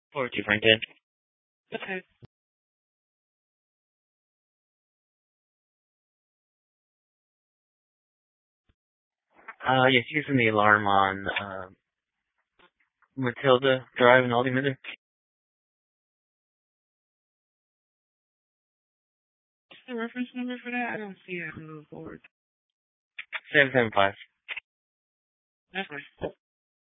42 Franklin. Okay. Yes, using the alarm on, Matilda Drive in Altimeter. What's the reference number for that? I don't see it on the board. 775. That's fine.